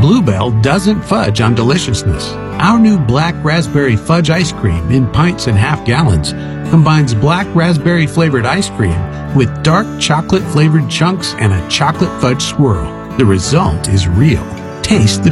Bluebell doesn't fudge on deliciousness. Our new black raspberry fudge ice cream in pints and half gallons combines black raspberry flavored ice cream with dark chocolate flavored chunks and a chocolate fudge swirl. The result is real. Taste the